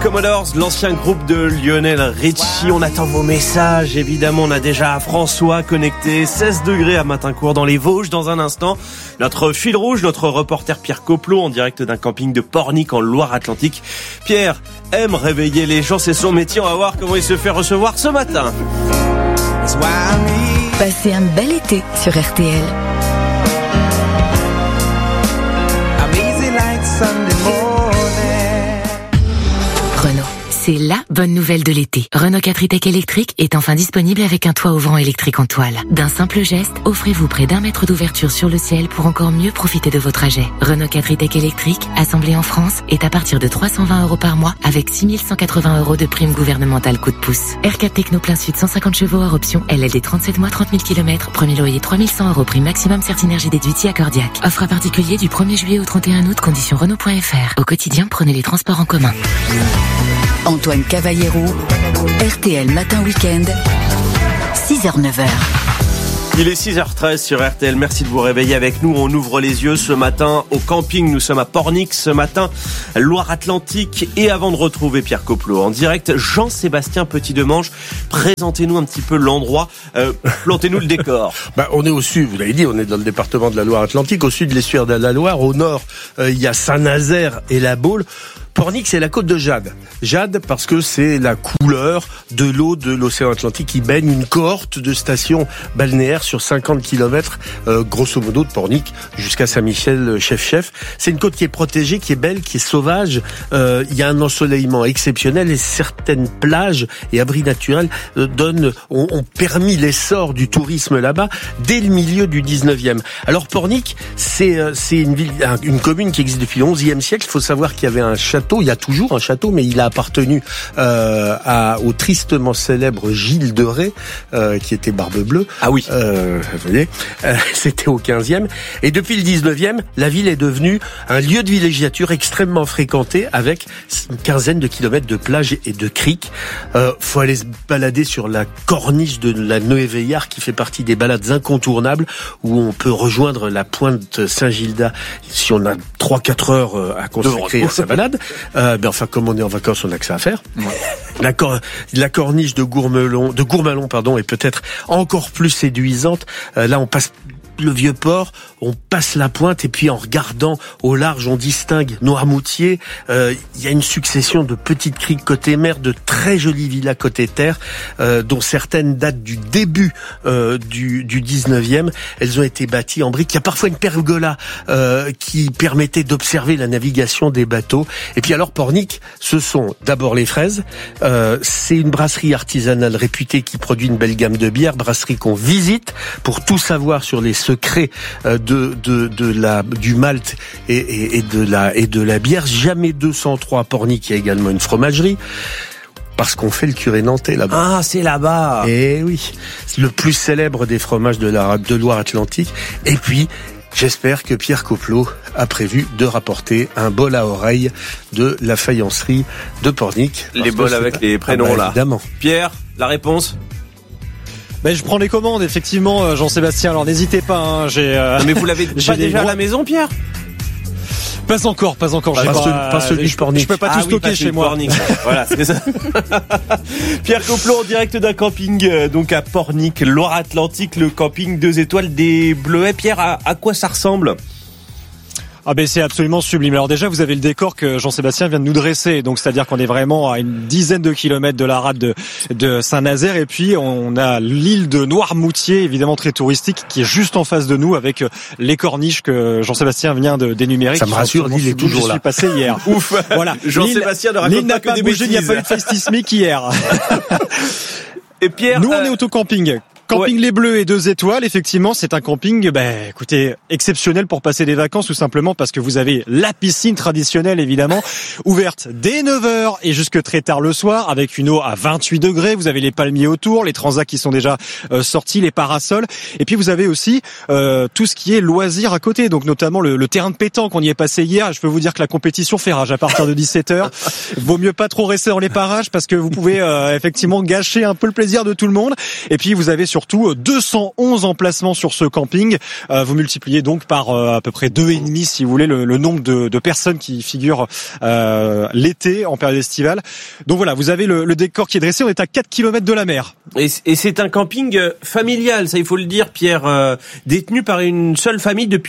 Commodores, l'ancien groupe de Lionel Richie. On attend vos messages, évidemment. On a déjà François connecté, 16 degrés à Matincourt dans les Vosges. Dans un instant, notre fil rouge, notre reporter Pierre Coplot en direct d'un camping de Pornic en Loire-Atlantique. Pierre aime réveiller les gens, c'est son métier. On va voir comment il se fait recevoir ce matin. Passez un bel été sur RTL. Renault, c'est la bonne nouvelle de l'été. Renault 4 e-Tech électrique est enfin disponible avec un toit ouvrant électrique en toile. D'un simple geste, offrez-vous près d'1 mètre d'ouverture sur le ciel pour encore mieux profiter de vos trajets. Renault 4 e-Tech électrique, assemblé en France, est à partir de 320 € par mois avec 6 180 € de prime gouvernementale coup de pouce. R4 Techno plein sud 150 chevaux hors option, LLD 37 mois 30 000 km, premier loyer 3100 € prime maximum Certinergie déduit accordiaque. Offre à particulier du 1er juillet au 31 août, conditions Renault.fr. Au quotidien, prenez les transports en commun. Antoine Cavallero, RTL Matin Week-end, 6h-9h. Il est 6h13 sur RTL, merci de vous réveiller avec nous. On ouvre les yeux ce matin au camping, nous sommes à Pornic ce matin, Loire-Atlantique. Et avant de retrouver Pierre Coplot en direct, Jean-Sébastien Petit-Demange, présentez-nous un petit peu l'endroit, plantez-nous le décor. On est au sud, vous l'avez dit, on est dans le département de la Loire-Atlantique, au sud de l'estuaire de la Loire, au nord il y a Saint-Nazaire et la Baule. Pornic, c'est la côte de Jade. Jade parce que c'est la couleur de l'eau de l'océan Atlantique qui baigne une cohorte de stations balnéaires sur 50 km, grosso modo, de Pornic jusqu'à Saint-Michel, chef. C'est une côte qui est protégée, qui est belle, qui est sauvage. Il y a un ensoleillement exceptionnel et certaines plages et abris naturels ont permis l'essor du tourisme là-bas dès le milieu du 19e. Alors Pornic, c'est une ville, une commune qui existe depuis le 11e siècle. Il faut savoir qu'il y avait un château. Il y a toujours un château, mais il a appartenu au tristement célèbre Gilles de Rais, qui était Barbe Bleue. Ah oui. Vous voyez, c'était au 15e. Et depuis le 19e, la ville est devenue un lieu de villégiature extrêmement fréquenté avec une quinzaine de kilomètres de plages et de criques. Faut aller se balader sur la corniche de la Noé-Veillard qui fait partie des balades incontournables où on peut rejoindre la pointe Saint-Gildas si on a 3-4 heures à consacrer à sa balade. Comme on est en vacances, on a que ça à faire. Ouais. La corniche de Gourmelon, est peut-être encore plus séduisante. Là, on passe le vieux port, on passe la pointe et puis en regardant au large, on distingue Noirmoutier. Il y a une succession de petites criques côté mer, de très jolies villas côté terre, dont certaines datent du début du 19e. Elles ont été bâties en briques. Il y a parfois une pergola qui permettait d'observer la navigation des bateaux. Et puis alors Pornic, ce sont d'abord les fraises. C'est une brasserie artisanale réputée qui produit une belle gamme de bières, brasserie qu'on visite pour tout savoir sur les secrets du malt et de la bière. Jamais 203 Pornic, il y a également une fromagerie. Parce qu'on fait le curé nantais là-bas. Ah, c'est là-bas. Et oui, c'est le plus célèbre des fromages de Loire-Atlantique. Et puis, j'espère que Pierre Coplot a prévu de rapporter un bol à oreille de la faïencerie de Pornic. Les bols avec les prénoms là. Évidemment. Pierre, la réponse ? Je prends les commandes, effectivement, Jean-Sébastien. Alors n'hésitez pas. Mais vous l'avez pas déjà à la maison, Pierre ? Pas encore. Pas celui de Pornic. Je peux pas tout stocker chez moi. Pornic. Voilà, c'est ça. Pierre Coplot en direct d'un camping, donc à Pornic, Loire-Atlantique, le camping 2 étoiles des Bleuets. Pierre, à quoi ça ressemble ? C'est absolument sublime. Alors déjà, vous avez le décor que Jean-Sébastien vient de nous dresser. Donc, c'est-à-dire qu'on est vraiment à une dizaine de kilomètres de la rade de Saint-Nazaire. Et puis, on a l'île de Noirmoutier, évidemment très touristique, qui est juste en face de nous avec les corniches que Jean-Sébastien vient d'énumérer. Ça me rassure, l'île est toujours là. Je suis passé hier. Ouf. Voilà. Jean-Sébastien ne raconte pas que des bêtises. Il n'y a pas eu de festismique hier. Et Pierre, nous, on est auto-camping. Camping Les Bleus et 2 étoiles, effectivement, c'est un camping, écoutez, exceptionnel pour passer des vacances, tout simplement parce que vous avez la piscine traditionnelle, évidemment, ouverte dès 9h et jusque très tard le soir, avec une eau à 28 degrés. Vous avez les palmiers autour, les transats qui sont déjà sortis, les parasols. Et puis vous avez aussi tout ce qui est loisirs à côté, donc notamment le terrain de pétanque. On y est passé hier. Je peux vous dire que la compétition fait rage à partir de 17h. Vaut mieux pas trop rester dans les parages parce que vous pouvez effectivement gâcher un peu le plaisir de tout le monde. Et puis vous avez surtout 211 emplacements sur ce camping. Vous multipliez donc par à peu près 2,5 si vous voulez le nombre de personnes qui figurent l'été en période estivale. Donc voilà, vous avez le décor qui est dressé. On est à 4 km de la mer. Et c'est un camping familial, ça il faut le dire, Pierre, détenu par une seule famille depuis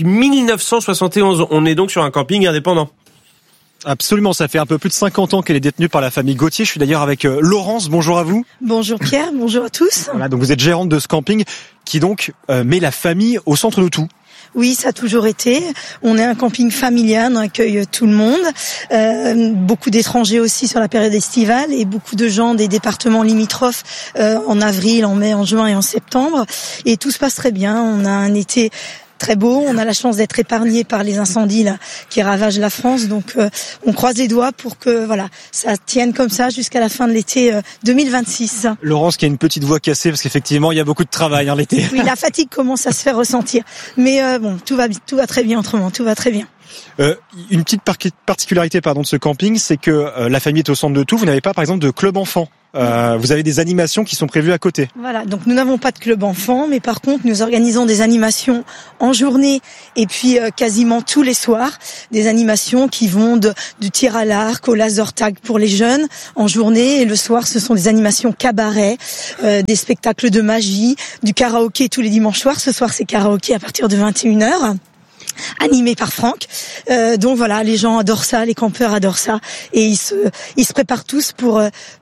1971. On est donc sur un camping indépendant. Absolument, ça fait un peu plus de 50 ans qu'elle est détenue par la famille Gauthier. Je suis d'ailleurs avec Laurence, bonjour à vous. Bonjour Pierre, bonjour à tous. Voilà, donc vous êtes gérante de ce camping qui donc met la famille au centre de tout. Oui, ça a toujours été. On est un camping familial, on accueille tout le monde. Beaucoup d'étrangers aussi sur la période estivale et beaucoup de gens des départements limitrophes en avril, en mai, en juin et en septembre. Et tout se passe très bien. On a un été très beau, on a la chance d'être épargné par les incendies là qui ravagent la France, donc on croise les doigts pour que voilà ça tienne comme ça jusqu'à la fin de l'été 2026. Laurence qui a une petite voix cassée parce qu'effectivement il y a beaucoup de travail l'été. Oui, la fatigue commence à se faire ressentir, mais bon tout va très bien autrement, tout va très bien. Une petite particularité de ce camping, c'est que la famille est au centre de tout. Vous n'avez pas par exemple de club enfant. Vous avez des animations qui sont prévues à côté. Voilà, donc nous n'avons pas de club enfant, mais par contre nous organisons des animations en journée et puis quasiment tous les soirs, des animations qui vont du tir à l'arc au laser tag pour les jeunes en journée, et le soir ce sont des animations cabaret, des spectacles de magie, du karaoké tous les dimanches soirs. Ce soir c'est karaoké à partir de 21h. Animé par Franck. Donc voilà, les gens adorent ça, les campeurs adorent ça, et ils se préparent tous pour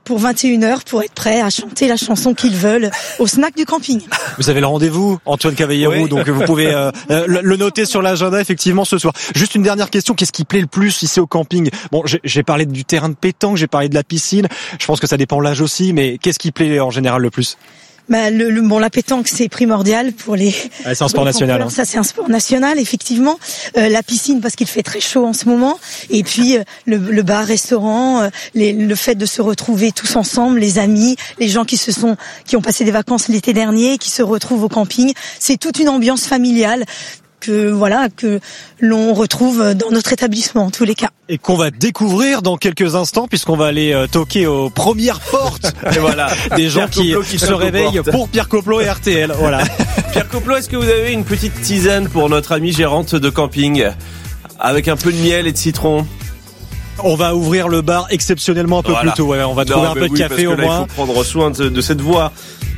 21h pour être prêts à chanter la chanson qu'ils veulent au snack du camping. Vous avez le rendez-vous, Antoine Cavallero, oui. Donc vous pouvez le noter sur l'agenda effectivement ce soir. Juste une dernière question, qu'est-ce qui plaît le plus ici au camping? Bon, j'ai parlé du terrain de pétanque, j'ai parlé de la piscine, je pense que ça dépend de l'âge aussi, mais qu'est-ce qui plaît en général le plus? La pétanque c'est primordial pour les. C'est un sport national. Hein. Ça c'est un sport national effectivement. La piscine parce qu'il fait très chaud en ce moment. Et puis le bar-restaurant, le fait de se retrouver tous ensemble, les amis, les gens qui ont passé des vacances l'été dernier, qui se retrouvent au camping. C'est toute une ambiance familiale que l'on retrouve dans notre établissement en tous les cas. Et qu'on va découvrir dans quelques instants puisqu'on va aller toquer aux premières portes. Et voilà, des gens qui se réveillent pour Pierre Coplot et RTL. Voilà. Pierre Coplot, est-ce que vous avez une petite tisane pour notre amie gérante de camping avec un peu de miel et de citron? On va ouvrir le bar exceptionnellement un peu plus tôt. Ouais, on va trouver un peu de café au moins. Il faut prendre soin de cette voix.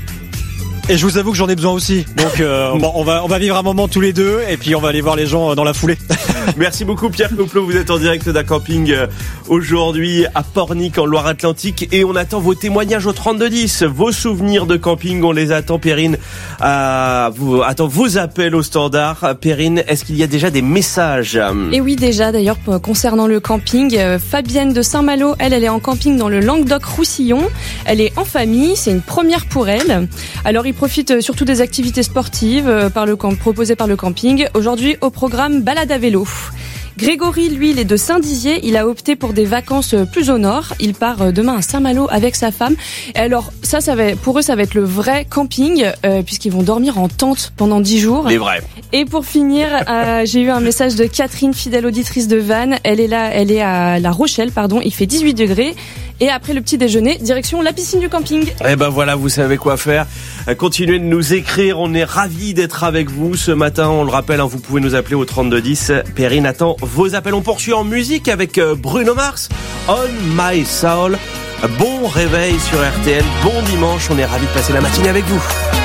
Et je vous avoue que j'en ai besoin aussi. Donc on va vivre un moment tous les deux et puis on va aller voir les gens dans la foulée. Merci beaucoup Pierre Coplot, vous êtes en direct d'un camping aujourd'hui à Pornic en Loire-Atlantique et on attend vos témoignages au 3210, vos souvenirs de camping, on les attend. Perrine attend vos appels au standard. Perrine, est-ce qu'il y a déjà des messages? Et oui déjà d'ailleurs concernant le camping, Fabienne de Saint-Malo, elle est en camping dans le Languedoc-Roussillon, elle est en famille, c'est une première pour elle. Alors il profite surtout des activités sportives proposées par le camping. Aujourd'hui au programme balade à vélo. Grégory, lui, il est de Saint-Dizier. Il a opté pour des vacances plus au nord. Il part demain à Saint-Malo avec sa femme. Et alors, pour eux, ça va être le vrai camping, puisqu'ils vont dormir en tente pendant 10 jours. Les vrais. Et pour finir, j'ai eu un message de Catherine, fidèle auditrice de Vannes. Elle est à La Rochelle, Il fait 18 degrés. Et après le petit déjeuner, direction la piscine du camping. Eh ben voilà, vous savez quoi faire. Continuez de nous écrire, on est ravis d'être avec vous ce matin. On le rappelle, vous pouvez nous appeler au 3210. Perrine attend vos appels. On poursuit en musique avec Bruno Mars, On My Soul. Bon réveil sur RTL, bon dimanche, on est ravis de passer la matinée avec vous.